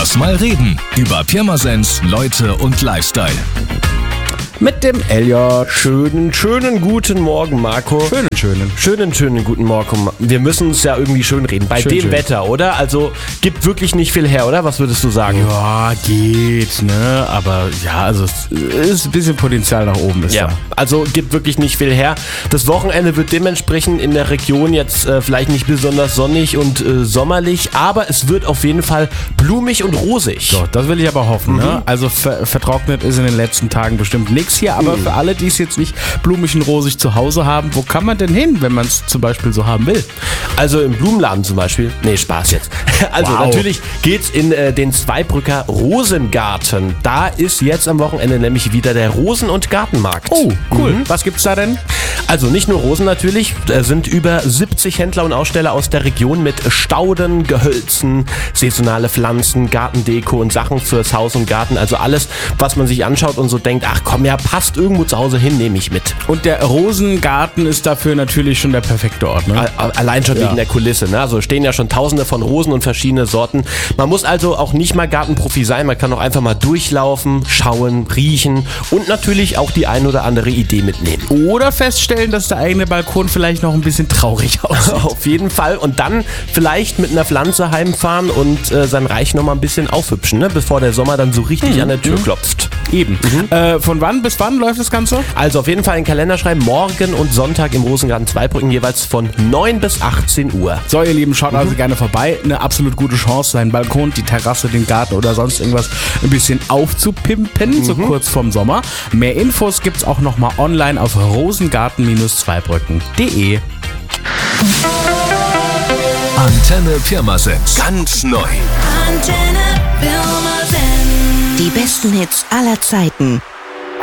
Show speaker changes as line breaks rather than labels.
Lass mal reden über Pirmasens, Leute und Lifestyle.
Mit dem Elliot.
Schönen guten Morgen, Marco. Schönen guten Morgen. Wir müssen uns ja irgendwie schön reden. Bei dem Wetter, oder? Also, gibt wirklich nicht viel her, oder? Was würdest du sagen?
Ja, geht, ne? Aber ja, also es ist ein bisschen Potenzial nach oben. Ist da.
Also gibt wirklich nicht viel her. Das Wochenende wird dementsprechend in der Region jetzt vielleicht nicht besonders sonnig und sommerlich, aber es wird auf jeden Fall blumig und rosig.
So, das will ich aber hoffen, ne? Also vertrocknet ist in den letzten Tagen bestimmt nichts hier, aber für alle, die es jetzt nicht blumig und rosig zu Hause haben, wo kann man denn hin, wenn man es zum Beispiel so haben will?
Also im Blumenladen zum Beispiel. Nee, Spaß jetzt. Also natürlich geht's in den Zweibrücker Rosengarten. Da ist jetzt am Wochenende nämlich wieder der Rosen- und Gartenmarkt.
Oh, cool. Was gibt's da denn?
Also nicht nur Rosen natürlich, da sind über 70 Händler und Aussteller aus der Region mit Stauden, Gehölzen, saisonale Pflanzen, Gartendeko und Sachen fürs Haus und Garten. Also alles, was man sich anschaut und so denkt, ach komm, ja, passt irgendwo zu Hause hin, nehme ich mit.
Und der Rosengarten ist dafür natürlich schon der perfekte Ort, ne?
Allein schon wegen der Kulisse, ne? Also stehen ja schon tausende von Rosen und verschiedene Sorten. Man muss also auch nicht mal Gartenprofi sein, man kann auch einfach mal durchlaufen, schauen, riechen und natürlich auch die ein oder andere Idee mitnehmen.
Oder feststellen, dass der eigene Balkon vielleicht noch ein bisschen traurig aussieht.
Auf jeden Fall. Und dann vielleicht mit einer Pflanze heimfahren und sein Reich noch mal ein bisschen aufhübschen, ne? Bevor der Sommer dann so richtig an der Tür klopft.
Eben. Von wann bis wann läuft das Ganze?
Also auf jeden Fall in den Kalender schreiben, morgen und Sonntag im Rosengarten Zweibrücken jeweils von 9 bis 18 Uhr.
So, ihr Lieben, schaut also gerne vorbei. Eine absolut gute Chance, seinen Balkon, die Terrasse, den Garten oder sonst irgendwas ein bisschen aufzupimpen, so kurz vorm Sommer. Mehr Infos gibt's auch nochmal online auf rosengarten-zweibrücken.de.
Antenne Pirmasens. Ganz neu.
Antenne Pirmasens.
Die besten Hits aller Zeiten.